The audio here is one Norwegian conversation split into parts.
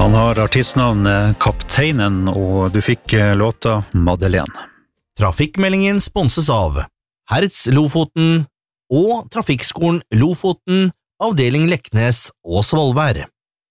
Han har artistnavnet Kapteinen, og du fikk låta Madeleine. Trafikkmeldingen sponses av Hertz Lofoten og Trafikkskolen Lofoten, avdeling Leknes og Svolvær.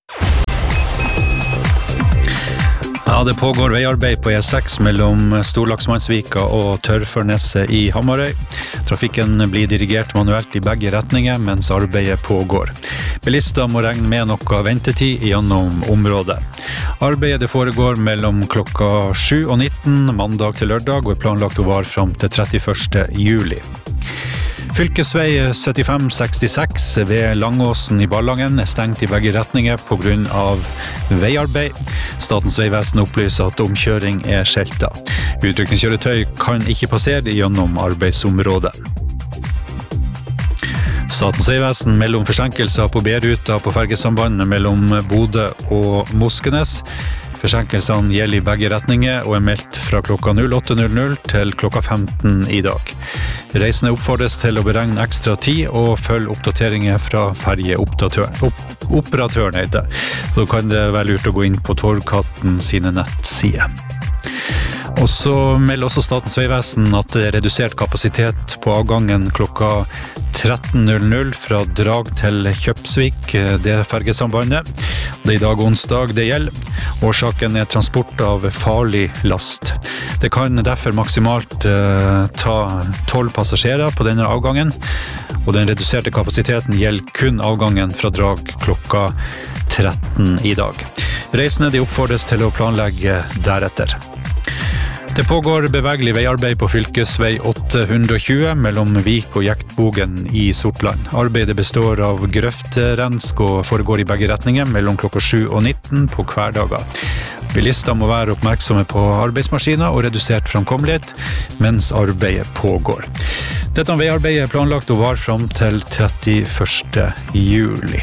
Ja, det pågår veiarbeid på E6 mellom Storlaksmannsvika og Tørrførneset i Hamarøy. Trafikken blir dirigert manuelt i begge retninger mens arbeidet pågår. Bilister må regne med noe ventetid gjennom området. Arbeidet det foregår mellom klokka 7 og 19 mandag til lørdag og planlagt å vare frem til 31. juli. Fylkesvei 7566 ved Langåsen i Ballangen stengt i begge retninger på grunn av veiarbeid. Statens vegvesen opplyser at omkjøring skjeltet. Utrykningskjøretøy kan ikke passere gjennom arbeidsområdet. Statens vegvesen melder om forsinkelser på B-ruta på fergesambandet mellom Bodø og Moskenes. Forsinkelsene gjelder i begge retninger og meldt fra klokka 08.00 til klokka 15 i dag. Reisende oppfordres til å beregne ekstra tid og følge oppdateringer fra fergeoperatøren. Da kan det være lurt å gå inn på Torgkatten sine nettsider. Og så melder også Statens vegvesen at det redusert kapasitet på avgangen klokka 13.00 fra Drag til Kjøpsvik, det fergesambandet. Det i dag onsdag det gjelder. Årsaken transport av farlig last. Det kan derfor maksimalt ta 12 passasjerer på denne avgangen, og den reduserte kapasiteten gjelder kun avgangen fra Drag klokka 13 i dag. Reisende de oppfordres til å planlegge deretter. Det pågår bevegelig veiarbeid på fylkesvei 820 mellom Vik og Jektbogen i Sortland. Arbeidet består av grøftrensk og foregår i begge retninger mellom klokka 7 og 19 på hverdager. Bilister må være oppmerksomme på arbeidsmaskiner og redusert framkommelighet mens arbeidet pågår. Dette veiarbeidet planlagt å vare frem til 31. juli.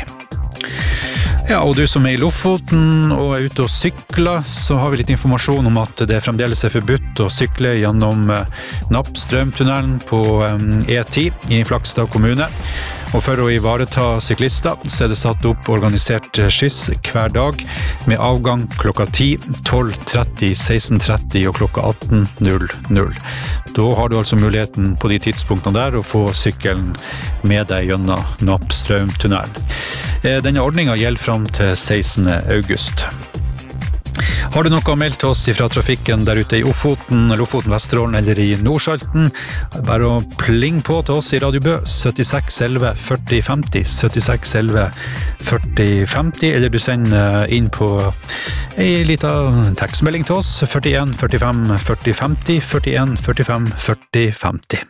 Ja, og du som i Lofoten og ute og sykler, så har vi litt informasjon om at det fremdeles forbudt å sykle gjennom Nappstrømtunnelen på E10 i Flakstad kommune. Og for å ivareta syklister så det satt opp organisert skyss hver dag med avgang klokka 10, 12.30, 16.30 og klokka 18.00. Da har du altså muligheten på de tidspunktene der å få sykkelen med deg gjennom Nappstrømtunnelen. Denne ordningen gjelder frem til 16. august. Har du noe å melde til oss fra trafikken der ute i Ofoten, Lofoten, Vesterålen eller i Nordsalten? Bare å pling på til oss i Radio Bø 76 11 40 50, 76 11 40 50, eller du sender inn på en liten tekstmelding til oss 41 45 40 50, 41 45 40 50.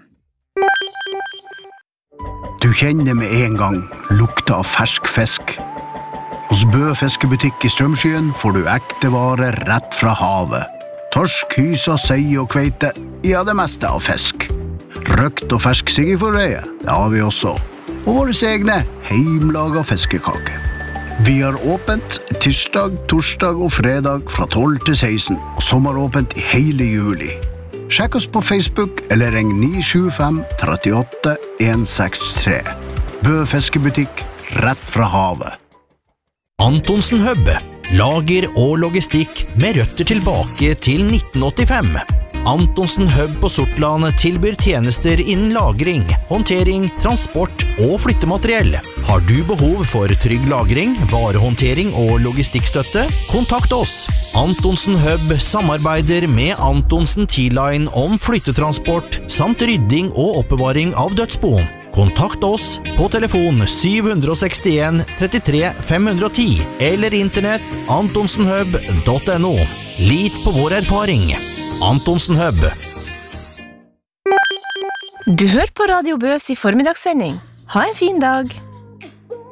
Du kjenner med en gang lukta av fersk fisk. Hos Bø fiskebutikk i Strømskyen får du ekte varer rett fra havet. Torsk, hysa, sei og kveite, ja det meste av fisk. Røkt og fersk siggeforreie, det har vi også. Og våre egne heimlaga fiskekake. Vi har åpent tirsdag, torsdag og fredag fra 12 til 16, og sommeråpent i hele juli. Sjekk oss på Facebook eller ring 975 38 163. Bø fiskebutikk, rett fra havet. Antonsen Hub, lager og logistikk med røtter tilbake til 1985. Antonsen Hub på Sortland tilbyr tjenester innen lagring, håndtering, transport og flyttemateriell. Har du behov for trygg lagring, varehåndtering og logistikkstøtte? Kontakt oss. Antonsen Hub samarbeider med Antonsen T-Line om flyttetransport samt rydding og oppbevaring av dødsbo. Kontakt oss på telefon 761 33 510 eller internett antonsenhub.no. Lit på vår erfaring. Antonsen Hub. Du hører på Radio Bøs i formiddagssending. Ha en fin dag.